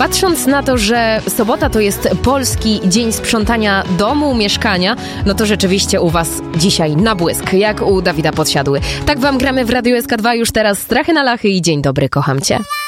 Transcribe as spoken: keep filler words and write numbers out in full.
Patrząc na to, że sobota to jest polski dzień sprzątania domu, mieszkania, no to rzeczywiście u was dzisiaj na błysk, jak u Dawida Podsiadły. Tak wam gramy w Radiu S K dwa już teraz Strachy na Lachy i dzień dobry, kocham cię.